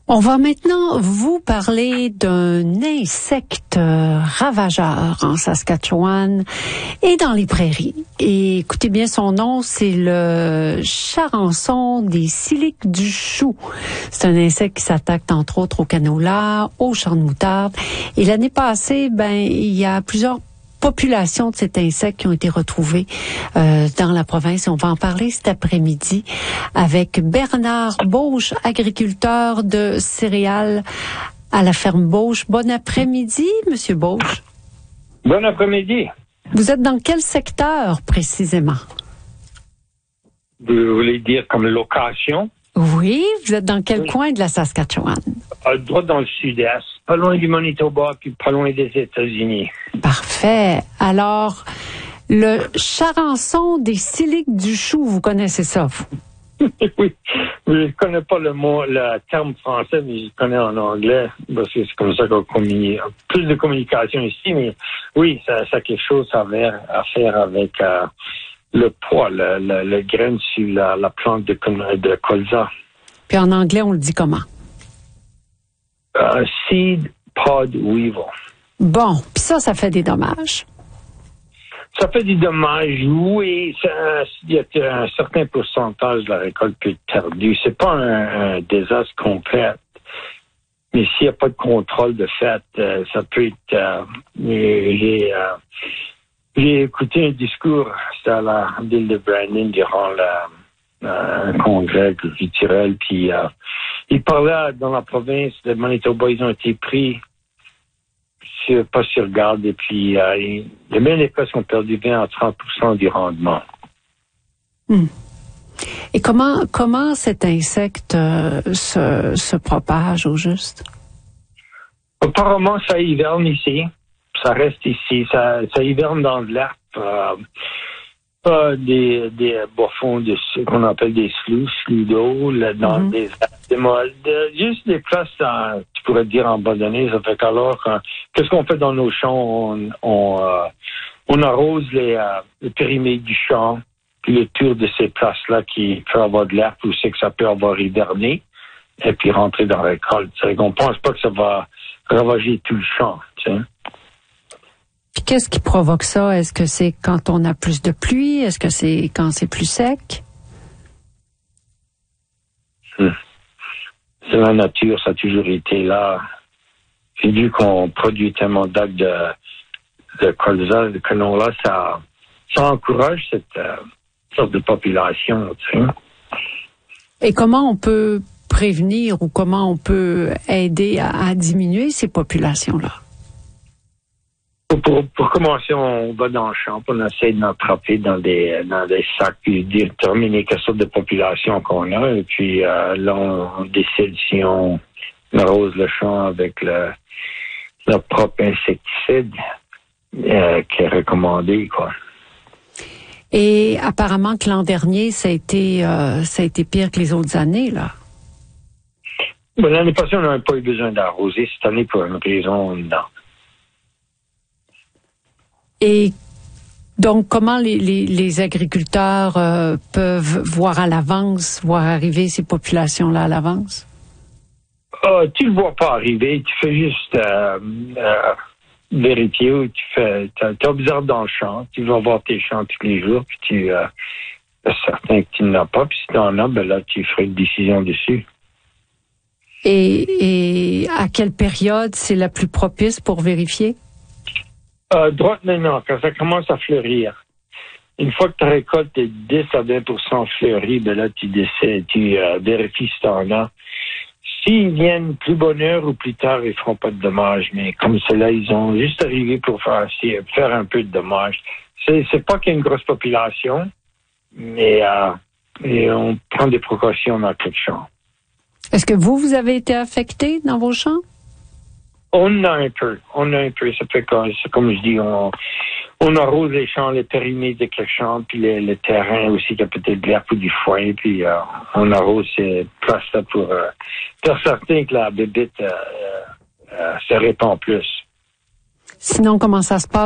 On va maintenant vous parler d'un insecte ravageur en Saskatchewan et dans les prairies. Et écoutez bien son nom, c'est le charançon des siliques du chou. C'est un insecte qui s'attaque entre autres au canola, au champ de moutarde. Et l'année passée, il y a plusieurs populations de cet insecte qui ont été retrouvées dans la province. On va en parler cet après-midi avec Bernard Bauche, agriculteur de céréales à la ferme Bauche. Bon après-midi, Monsieur Bauche. Bon après-midi. Vous êtes dans quel secteur précisément? Vous voulez dire comme location? Oui, vous êtes dans quel coin de la Saskatchewan? Droit dans le sud-est, pas loin du Manitoba, puis pas loin des États-Unis. Parfait. Alors, le charançon des siliques du chou, vous connaissez ça, vous? Oui, je ne connais pas le terme français, mais je le connais en anglais, parce que c'est comme ça qu'on communique. Plus de communication ici, mais oui, ça a quelque chose à faire avec le poids, le grain sur la plante de colza. Puis en anglais, on le dit comment? Seed pod weevil. Bon, puis ça fait des dommages. Ça fait des dommages, oui. Il y a un certain pourcentage de la récolte peut être perdue. C'est pas un désastre complet. Mais s'il n'y a pas de contrôle de fait, ça peut être... J'ai écouté un discours, c'était à la ville de Brandon durant un congrès culturel, puis il parlait dans la province de Manitoba, ils ont été pris pas sur garde, et puis les mêmes écoles ont perdu 20 à 30% du rendement. Et comment cet insecte se propage au juste? Apparemment, ça hiverne ici. Ça reste ici. Ça hiverne dans de l'herbe. Pas des bas-fonds qu'on appelle des sloughs d'eau, dans des molles. Juste des places, tu pourrais dire abandonnées. Ça fait qu'alors, qu'est-ce qu'on fait dans nos champs? On arrose le périmètre du champ, puis le tour de ces places-là qui peut avoir de l'herbe, ou c'est que ça peut avoir hiverné, et puis rentrer dans la récolte. C'est qu'on pense pas que ça va ravager tout le champ, tu sais. Puis qu'est-ce qui provoque ça? Est-ce que c'est quand on a plus de pluie? Est-ce que c'est quand c'est plus sec? C'est la nature, ça a toujours été là. Puis vu qu'on produit tellement d'actes de colza, de canola, ça encourage cette sorte de population, tu sais. Et comment on peut prévenir ou comment on peut aider à diminuer ces populations-là? Pour commencer, on va dans le champ, on essaie d'attraper dans des sacs, puis déterminer quelle sorte de population qu'on a, et puis là, on décide si on arrose le champ avec leur propre insecticide qui est recommandé, quoi. Et apparemment que l'an dernier, ça a été pire que les autres années, là. L'année passée, on n'avait pas eu besoin d'arroser. Cette année, pour une raison, non. Et donc, comment les agriculteurs peuvent voir à l'avance, voir arriver ces populations-là à l'avance? Tu le vois pas arriver. Tu fais juste vérifier où tu observes dans le champ. Tu vas voir tes champs tous les jours, puis tu es certain que tu n'en as pas. Puis si tu en as, là, tu feras une décision dessus. Et à quelle période c'est la plus propice pour vérifier? Droite maintenant, quand ça commence à fleurir. Une fois que ta récolte est 10 à 20% fleurie, là, tu vérifies si tu en as. S'ils viennent plus bonne heure ou plus tard, ils feront pas de dommages. Mais comme cela, ils ont juste arrivé pour faire un peu de dommages. C'est pas qu'il y a une grosse population, mais on prend des précautions dans quelques champs. Est-ce que vous avez été affecté dans vos champs? On a un peu. Ça fait comme je dis, on arrose les champs, les périmètres de quelques champs, puis le terrain aussi, qui a peut-être de l'herbe ou du foin, puis on arrose ces places-là pour faire certain que la bébite se répand plus. Sinon, comment ça se passe?